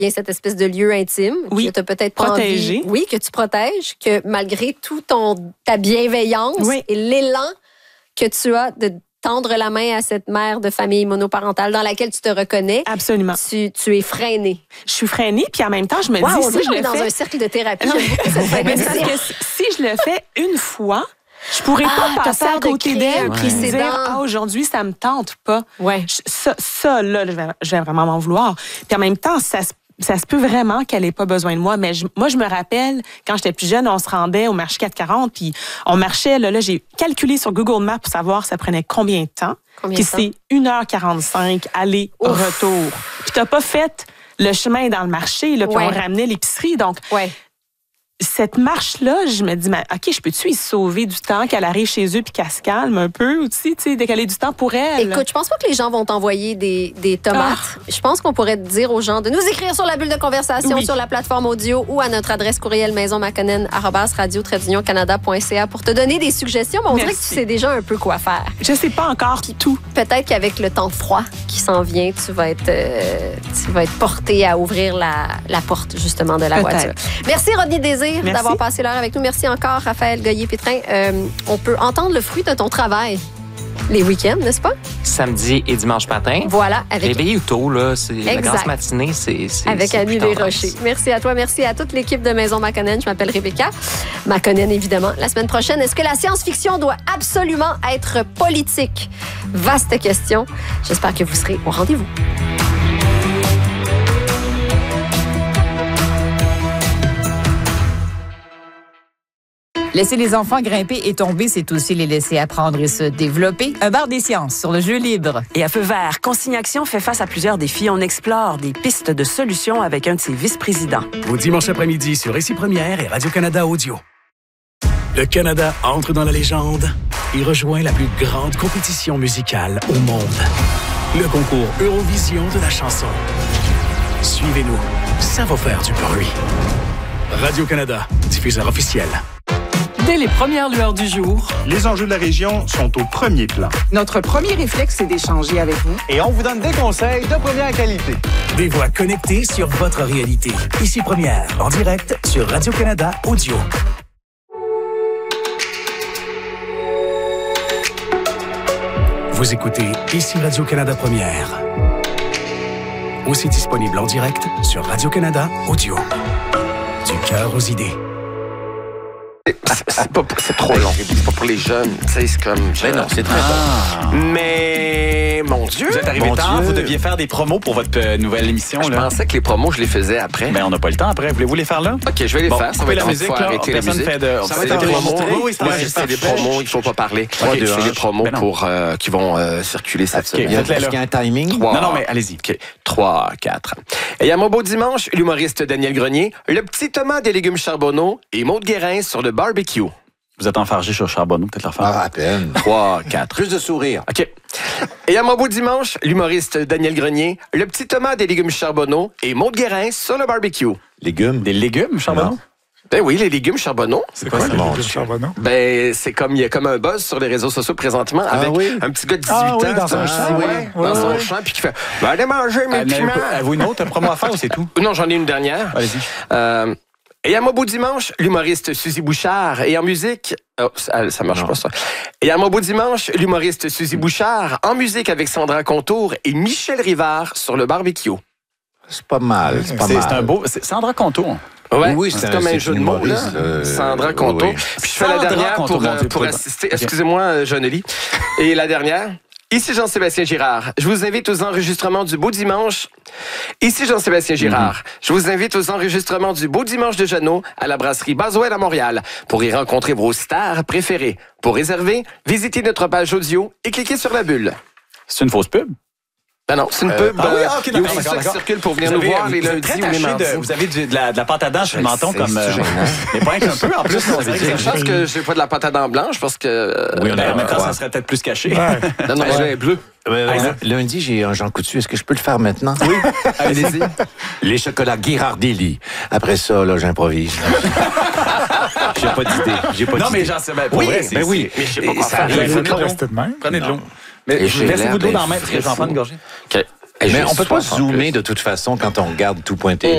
il y a cette espèce de lieu intime que tu as peut-être protégé. Oui, que tu protèges, que malgré tout ta bienveillance et l'élan que tu as de tendre la main à cette mère de famille monoparentale dans laquelle tu te reconnais. Absolument. Tu es freinée. Je suis freinée, puis en même temps, je me dis, on si je le dans fais... un cercle de thérapie. Mais c'est parce que si je le fais une fois, je pourrais pas passer à côté d'elle puis me dire, aujourd'hui, ça me tente pas. Ouais. Ça, là, je vais vraiment m'en vouloir. Puis en même temps, ça se peut vraiment qu'elle ait pas besoin de moi. Mais moi, je me rappelle, quand j'étais plus jeune, on se rendait au marché 440, puis on marchait, là, j'ai calculé sur Google Maps pour savoir ça prenait combien de temps. Puis c'est 1h45 aller au retour. Puis t'as pas fait le chemin dans le marché, là, puis on ramenait l'épicerie. Donc, cette marche-là, je me dis, OK, je peux-tu y sauver du temps, qu'elle arrive chez eux puis qu'elle se calme un peu aussi, tu sais, décaler du temps pour elle? Écoute, je pense pas que les gens vont t'envoyer des tomates. Je pense qu'on pourrait dire aux gens de nous écrire sur la bulle de conversation, sur la plateforme audio ou à notre adresse courriel maisonmaconnen@radio-canada.ca pour te donner des suggestions. Mais on dirait que tu sais déjà un peu quoi faire. Je sais pas encore tout. Peut-être qu'avec le temps froid qui s'en vient, tu vas être porté à ouvrir la porte, justement, de la voiture. Merci, Rodney Désir, d'avoir passé l'heure avec nous. Merci encore, Raphaël Goyer-Pétrin. On peut entendre le fruit de ton travail les week-ends, n'est-ce pas? Samedi et dimanche matin. Voilà. Réveillé tôt, là. C'est la grasse matinée, c'est avec Annie Desrochers. Merci à toi. Merci à toute l'équipe de Maison Maconnen. Je m'appelle Rebecca Maconnen, évidemment. La semaine prochaine, est-ce que la science-fiction doit absolument être politique? Vaste question. J'espère que vous serez au rendez-vous. Laisser les enfants grimper et tomber, c'est aussi les laisser apprendre et se développer. Un bar des sciences sur le jeu libre. Et à Feu vert, Consigne Action fait face à plusieurs défis. On explore des pistes de solutions avec un de ses vice-présidents. Au dimanche après-midi sur Ici Première et Radio-Canada Audio. Le Canada entre dans la légende et rejoint la plus grande compétition musicale au monde. Le concours Eurovision de la chanson. Suivez-nous, ça va faire du bruit. Radio-Canada, diffuseur officiel. Dès les premières lueurs du jour, les enjeux de la région sont au premier plan. Notre premier réflexe, c'est d'échanger avec vous. Et on vous donne des conseils de première qualité. Des voix connectées sur votre réalité. Ici Première, en direct sur Radio-Canada Audio. Vous écoutez Ici Radio-Canada Première. Aussi disponible en direct sur Radio-Canada Audio. Du cœur aux idées. C'est trop long. C'est pas pour les jeunes. Tu sais, c'est comme... Mais non, c'est très bon. Mais, mon Dieu! Vous êtes arrivé tard, vous deviez faire des promos pour votre nouvelle émission. Je pensais que les promos, je les faisais après. Mais on n'a pas le temps après. Voulez-vous les faire là? OK, je vais les faire. Ça va être la musique, là. Arrêter la musique. Ça va être des promos. Oui, c'est des promos, il ne faut pas parler. C'est des promos qui vont circuler cette semaine. Est-ce qu'il y a un timing? Non, mais allez-y. 3, 4. Et à mon beau dimanche, l'humoriste Daniel Grenier, le petit Thomas des légumes charbonneaux et Maude Guérin sur le barbecue. Vous êtes enfargé sur Charbonneau, peut-être la faire. À peine. 3, 4. Plus de sourire. OK. Et à mon beau dimanche, l'humoriste Daniel Grenier, le petit Thomas des légumes charbonneaux et Maude Guérin sur le barbecue. Légumes? Des légumes charbonneaux? Ben oui, les légumes charbonneaux. C'est quoi les légumes charbonneaux? Ben, c'est comme, il y a comme un buzz sur les réseaux sociaux présentement avec un petit gars de 18 ans. Dans son champ. Dans son champ, puis qui fait, ben, allez manger mes piments. Avez-vous une autre promo à faire ou c'est tout? Non, j'en ai une dernière. Allez-y. Et à mon beau dimanche, l'humoriste Suzy Bouchard et en musique... Oh, ça marche pas, ça. Et à mon beau dimanche, l'humoriste Suzy Bouchard en musique avec Sandra Contour et Michel Rivard sur le barbecue. C'est pas mal, c'est pas mal. C'est un beau... Sandra Contour. Ouais, oui, c'est comme un jeu de mots, là. Sandra Contour. Oui. Puis je fais la dernière pour assister... Excusez-moi, Jeannelie. Et la dernière... Ici Jean-Sébastien Girard. Je vous invite aux enregistrements du Beau Dimanche. Ici Jean-Sébastien Girard. Je vous invite aux enregistrements du Beau Dimanche de Jeannot à la brasserie Baswell à Montréal pour y rencontrer vos stars préférées. Pour réserver, visitez notre page audio et cliquez sur la bulle. C'est une fausse pub? Non, c'est une pub. Il y a aussi ça qui circule pour venir nous voir les lundis ou les mardis. Vous avez de la pâte à dents sur le menton comme... Mais pas un peu, en plus. Je pense que j'ai pas de la pâte à dents blanche parce que... Oui, en même temps, ça serait peut-être plus caché. Non, j'ai bleu. Lundi, j'ai un Jean Coutu. Est-ce que je peux le faire maintenant? Oui, allez-y. Les chocolats Ghirardelli. Après ça, là, j'improvise. J'ai pas d'idée. Non, mais j'en sais bien. Oui, mais je sais pas quoi faire. Prenez de l'eau. Mais laissez-vous de l'eau dans la main parce que j'en prends une gorgée. Mais on peut pas zoomer de toute façon quand on regarde tout pointé.